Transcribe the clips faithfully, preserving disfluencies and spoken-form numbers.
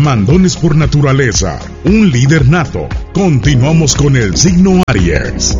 mandones por naturaleza, un líder nato. Continuamos con el signo Aries.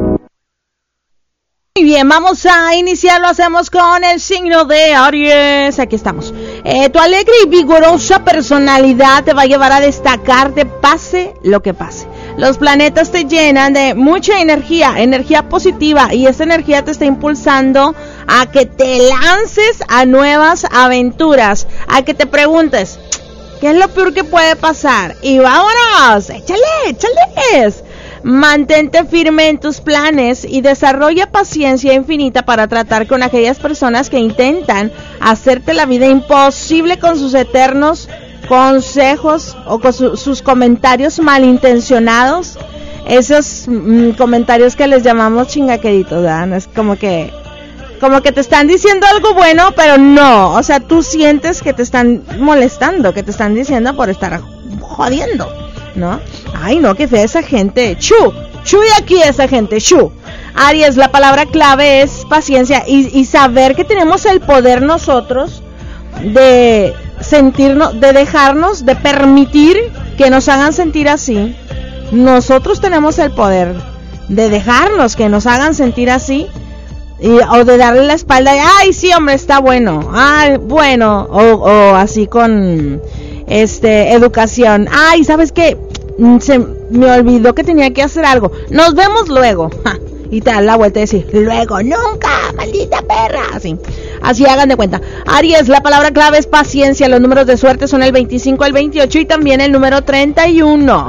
Muy bien, vamos a iniciar, lo hacemos con el signo de Aries. Aquí estamos. Eh, tu alegre y vigorosa personalidad te va a llevar a destacarte, pase lo que pase. Los planetas te llenan de mucha energía, energía positiva, y esta energía te está impulsando a que te lances a nuevas aventuras, a que te preguntes, ¿qué es lo peor que puede pasar? Y vámonos, échale, échale. Mantente firme en tus planes y desarrolla paciencia infinita para tratar con aquellas personas que intentan hacerte la vida imposible con sus eternos consejos o con su, sus comentarios malintencionados. Esos mm, comentarios que les llamamos chingaqueritos, ¿verdad? Es como que como que te están diciendo algo bueno, pero no, o sea, tú sientes que te están molestando, que te están diciendo por estar jodiendo, ¿no? Ay, no, qué fea esa gente. Chu, chu de aquí esa gente, chu. Aries, la palabra clave es paciencia y, y saber que tenemos el poder nosotros de sentirnos, de dejarnos, de permitir que nos hagan sentir así. Nosotros tenemos el poder de dejarnos que nos hagan sentir así, y, o de darle la espalda y, ay, sí, hombre, está bueno, ay, bueno, o, o así con este educación. Ay, ¿sabes qué? Se me olvidó que tenía que hacer algo. Nos vemos luego. Ja, y te dan la vuelta y decir, luego, nunca, maldita perra. Así, así hagan de cuenta. Aries, la palabra clave es paciencia. Los números de suerte son el veinticinco, el veintiocho y también el número treinta y uno.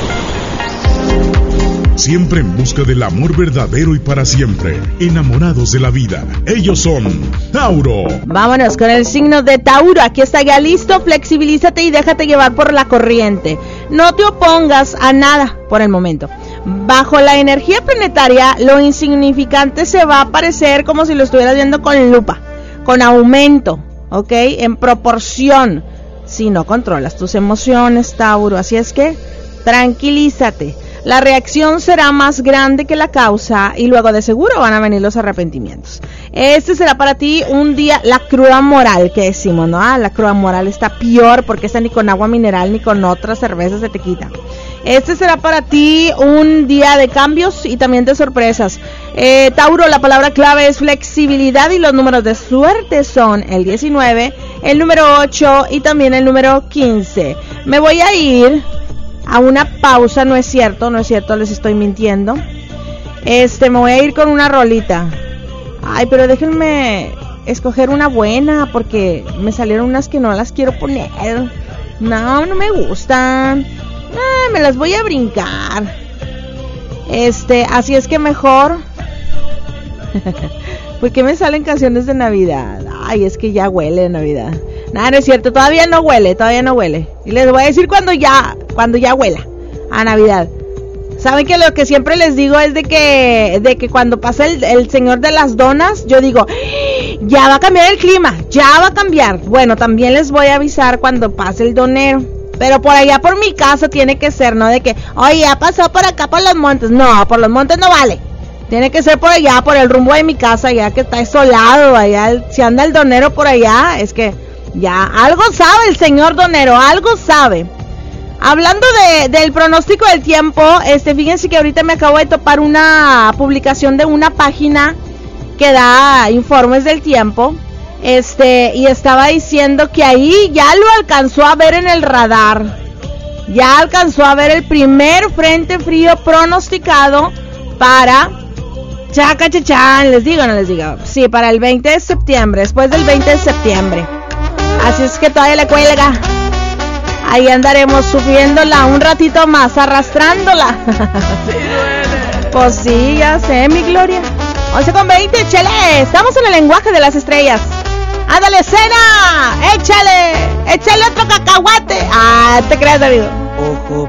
Siempre en busca del amor verdadero y para siempre. Enamorados de la vida. Ellos son Tauro. Vámonos con el signo de Tauro. Aquí está ya listo. Flexibilízate y déjate llevar por la corriente. No te opongas a nada por el momento. Bajo la energía planetaria, lo insignificante se va a aparecer como si lo estuvieras viendo con lupa, con aumento, ¿ok? En proporción. Si no controlas tus emociones, Tauro. Así es que tranquilízate. La reacción será más grande que la causa y luego de seguro van a venir los arrepentimientos. Este será para ti un día, la cruda moral que decimos, ¿no? Ah, la cruda moral está peor porque esta ni con agua mineral ni con otras cervezas se te quita. Este será para ti un día de cambios y también de sorpresas. Eh, Tauro, la palabra clave es flexibilidad y los números de suerte son el diecinueve, el número ocho y también el número quince. Me voy a ir a una pausa, no es cierto, no es cierto, les estoy mintiendo. Este, me voy a ir con una rolita. Ay, pero déjenme escoger una buena porque me salieron unas que no las quiero poner. No, no me gustan. Ah, me las voy a brincar. Este, así es que mejor. ¿Por qué me salen canciones de Navidad? Ay, es que ya huele Navidad. Nada, no es cierto, todavía no huele, todavía no huele. Y les voy a decir cuando ya, cuando ya huela a Navidad. Saben que lo que siempre les digo es de que, de que cuando pasa el, el señor de las donas, yo digo, ya va a cambiar el clima, ya va a cambiar. Bueno, también les voy a avisar cuando pase el donero. Pero por allá por mi casa tiene que ser, ¿no? De que, oye, ya pasó por acá por los montes. No, por los montes no vale. Tiene que ser por allá, por el rumbo de mi casa, ya que está desolado, allá, si anda el donero por allá, es que ya algo sabe el señor donero, algo sabe. Hablando de, del pronóstico del tiempo, este, fíjense que ahorita me acabo de topar una publicación de una página que da informes del tiempo, este, y estaba diciendo que ahí ya lo alcanzó a ver en el radar, ya alcanzó a ver el primer frente frío pronosticado para chaca chachán, les digo, no les digo, sí, para el veinte de septiembre, después del veinte de septiembre. Así es que todavía le cuelga. Ahí andaremos subiéndola un ratito más, arrastrándola. Pues sí, ya sé, mi Gloria. once con veinte, chele. Estamos en el lenguaje de las estrellas. ¡Ándale, cena! ¡Échale! ¡Échale otro cacahuate! Ah, te creas, David. Ojo